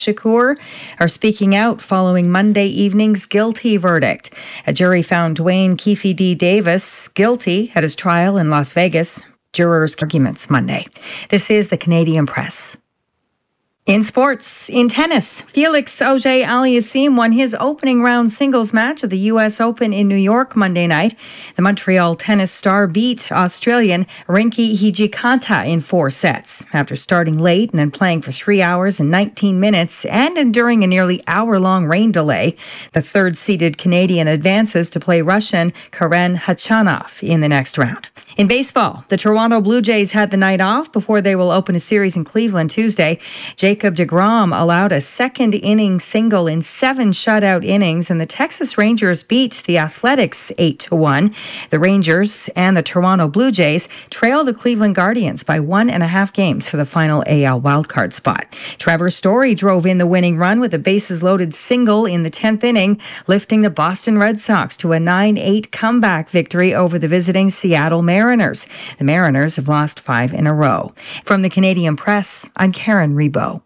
Shakur are speaking out following Monday evening's guilty verdict. A jury found Dwayne Keefe D. Davis guilty at his trial in Las Vegas. Jurors' arguments Monday. This is the Canadian Press. In sports, in tennis, Felix Auger-Aliassime won his opening round singles match at the U.S. Open in New York Monday night. The Montreal tennis star beat Australian Rinky Hijikata in 4 sets. After starting late and then playing for 3 hours and 19 minutes and enduring a nearly hour-long rain delay, the third-seeded Canadian advances to play Russian Karen Khachanov in the next round. In baseball, the Toronto Blue Jays had the night off before they will open a series in Cleveland Tuesday. Jacob deGrom allowed a second-inning single in 7 shutout innings, and the Texas Rangers beat the Athletics 8-1. The Rangers and the Toronto Blue Jays trailed the Cleveland Guardians by 1.5 games for the final AL wildcard spot. Trevor Story drove in the winning run with a bases-loaded single in the 10th inning, lifting the Boston Red Sox to a 9-8 comeback victory over the visiting Seattle Mariners. The Mariners have lost 5 in a row. From the Canadian Press, I'm Karen Rebo.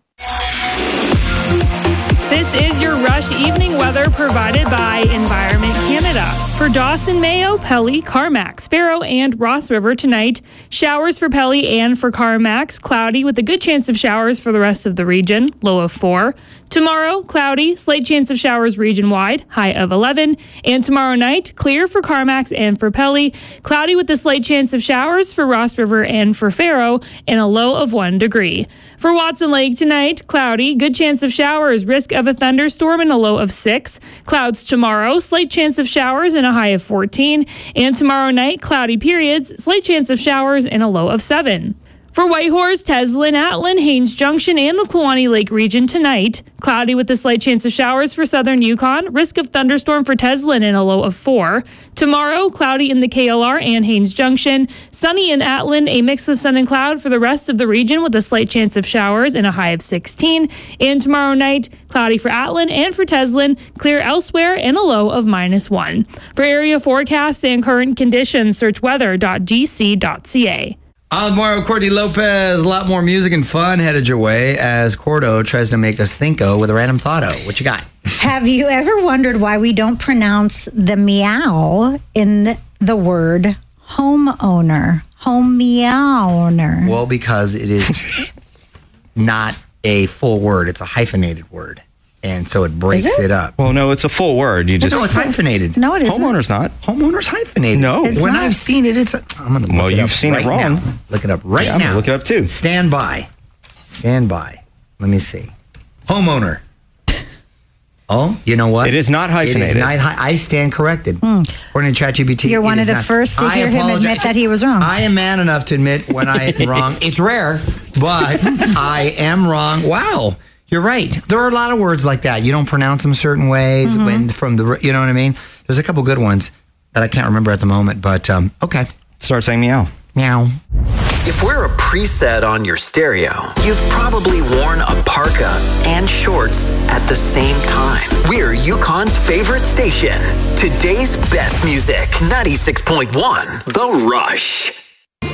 This is your Rush evening weather provided by Environment Canada. For Dawson, Mayo, Pelly, Carmacks, Faro, and Ross River tonight, showers for Pelly and for Carmacks, cloudy with a good chance of showers for the rest of the region, low of 4. Tomorrow, cloudy, slight chance of showers region-wide, high of 11. And tomorrow night, clear for Carmacks and for Pelly, cloudy with a slight chance of showers for Ross River and for Faro, and a low of 1 degree. For Watson Lake tonight, cloudy, good chance of showers, risk of a thunderstorm and a low of 6. Clouds tomorrow, slight chance of showers and a high of 14. And tomorrow night, cloudy periods, slight chance of showers and a low of 7. For Whitehorse, Teslin, Atlin, Haines Junction, and the Kluane Lake region tonight, cloudy with a slight chance of showers for southern Yukon, risk of thunderstorm for Teslin and a low of 4. Tomorrow, cloudy in the KLR and Haines Junction, sunny in Atlin, a mix of sun and cloud for the rest of the region with a slight chance of showers and a high of 16. And tomorrow night, cloudy for Atlin and for Teslin, clear elsewhere and a low of -1. For area forecasts and current conditions, search weather.gc.ca. I'm with Mario Courtney Lopez. A lot more music and fun headed your way as Cordo tries to make us think-o with a random thought-o. What you got? Have you ever wondered why we don't pronounce the meow in the word homeowner? Home meowner. Well, because it is not a full word. It's a hyphenated word. And so it breaks it up. Well, no, it's a full word. You just no, it's hyphenated. No, it isn't. Homeowner's not. Homeowner's hyphenated. No. When not. I've seen it, it's I'm going to look Well, it up. you've seen right it wrong. Now. Look it up right I'm now. gonna look it up too. Stand by. Stand by. Let me see. Homeowner. Oh, you know what? It is not hyphenated. It is not. I stand corrected. According to ChatGPT, You're one of the first to hear him admit that he was wrong. I am man enough to admit when I am wrong. It's rare, but I am wrong. Wow. You're right. There are a lot of words like that. You don't pronounce them certain ways when from the, you know what I mean? There's a couple good ones that I can't remember at the moment, but okay. Start saying meow. Meow. If we're a preset on your stereo, you've probably worn a parka and shorts at the same time. We're Yukon's favorite station. Today's best music, 96.1 The Rush.